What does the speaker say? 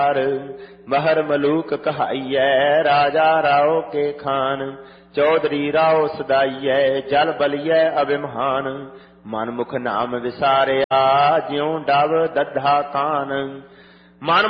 महर मलूक कहाइयै राजा राव के खान। चौधरी राव सदाइयै जल बलियै अभिमान। मन मुख नाम विसारिया ज्यों डब दद्धा कान। मन